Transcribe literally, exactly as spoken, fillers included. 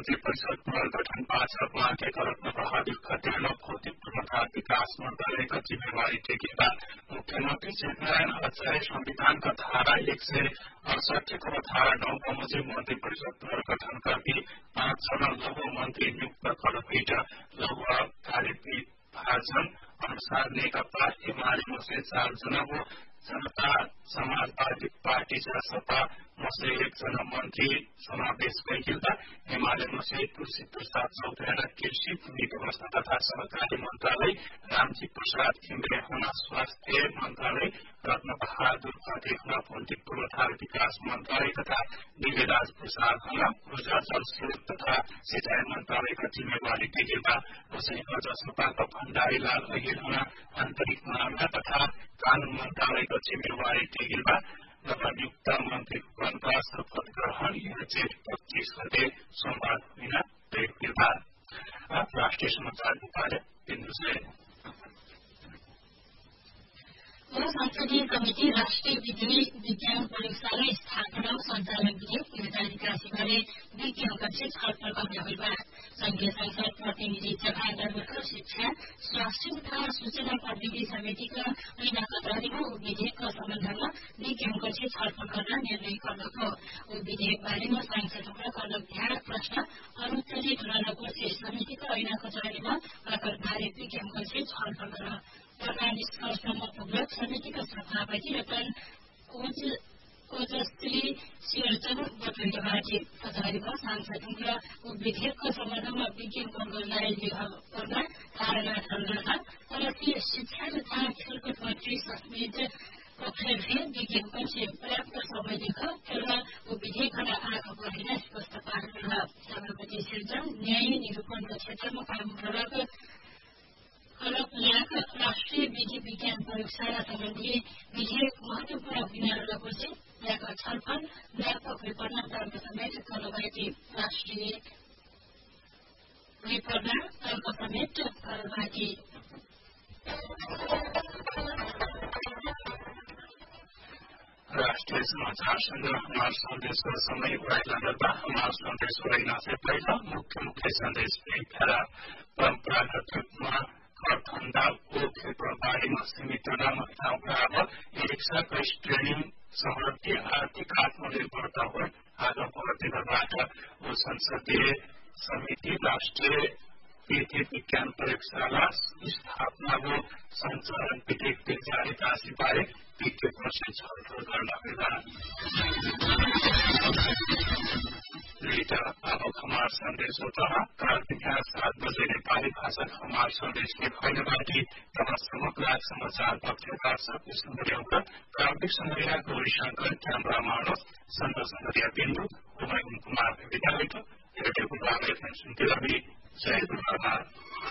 मन्त्री परिषद पुनर्गठन पाँच उहाँकै रत्न बहादुर खतिवड़ा भौतिक तथा विकास मन्त्रालयका जिम्मेवारी टेकेका मुख्यमन्त्री शेखरनारायण आचार्य संविधानका धारा एक सय अडसठीको र धारा नौ बमोजिम मन्त्री परिषद पुनर्गठनका पाँचजना लघु मन्त्री नियुक्त खण्डपीठ लघु कार्यपीठ भाजन अनुसार नेकपा एमाले मसे चारजना हो जनता समाजवादी पार्टी सपा मसे एकजना मन्त्री समावेश भइदिँदा एमाले मसे तुलसी प्रसाद चौधरी कृषि भूमि व्यवस्था तथा सहकारी मन्त्रालय रामजी प्रसाद घिमिरे हुन स्वास्थ्य मन्त्रालय रत्न बहादुर खतिवड़ा भौतिक पूर्वाधार विकास मन्त्रालय तथा निवेदाज प्रसाद हुन ऊर्जा जल स्रोत तथा सिंचाई मन्त्रालयका जिम्मेवारी टेकेका उसैको जसपाका भण्डारी लाल अहिर हुन आन्तरिक मामला तथा कानून मन्त्रालयको जिम्मेवारी टेकेका नवनियुक्त मन्त्रीगणका शपथ ग्रहण यह जेठ पच्चीस गते सोमबार हुन तय। राष्ट्रिय समाचार विभाग बिन्दु से संसदीय कमिटी राष्ट्रिय विधि विज्ञान प्रयोगशाला स्थापना सञ्चालन विधेयक दुई हजार एकासी गरे विज्ञानपछि छलफल गर्ने होला। संघीय संसद प्रतिनिधि सभा अन्तर्गत शिक्षा स्वास्थ्य तथा सूचना प्रविधि समितिका ऐनाकदारीमा ऊ विधेयकका सम्बन्धमा विज्ञानपछि छलफल गर्न निर्णय गर्नको ऊ विधेयक बारेमा सांसदहरूका गर्न ध्यान प्रश्न अनुत्तरित रहनुपर्ने समितिको ऐनाकदारीमा अकर्बारे विज्ञानपछि छलफल गर्न तथा निष्कर्षमा पुग्न समितिका सभापति रतन ओजस्वी शेरचन बटुल्यमाथि पछाडिमा सांसदहरूका विधेयकको सम्बन्धमा विज्ञान गर्नलाई गर्न धारणा गर्दा तर शिक्षा तथा खेलकुद मन्त्री सस्मित पोखरेलले विज्ञानपछि पर्याप्त समय देख खेलमा विधेयकलाई आग बढेर स्पष्ट पार्नुभयो। सभापति शेरचन न्याय निरूपणको क्षेत्रमा काम गरेको कलकल्याक राष्ट्रिय विधि विज्ञान प्रयोगशाला सम्बन्धी विधेयक महत्वपूर्ण विनाहरूको यहाँका छलफल व्यापक विपन्न तर्क समेत कलवायती राष्ट्रिय विपन्न तर्क समेत कलवायती राष्ट्रीय समाचार संग्रह हमार संदेश का समय उड़ाइला गर्दा हमार संदेश उड़ाइना से पहले मुख्य मुख्य संदेश फेला परंपरागत रूपमा ठण्डा को क्षेत्रबारेमा सीमित रहन अब रिक्साको ट्रेनिङ शहरकी आर्थिक आत्मनिर्भरता हो आज भारतबाट संसदीय समिति राष्ट्रिय विधि विज्ञान प्रयोगशाला स्थापना हो सञ्चालन विधेयक जारी राशि बारे विज्ञ प्रश्न छलफल गर्न होला। अब हमार संदेश होता है काल बिहान सात बजे नेपाली भाषा हमार संदेश में खैलबाटी तथा समग्र समाचार पत्रकार सबको संग्रह प्राविधिक संग्रह गौरी शंकर कैमरा मानव संग्रह बिंदु कुमार विद्यालय रेडियो को जय गुरु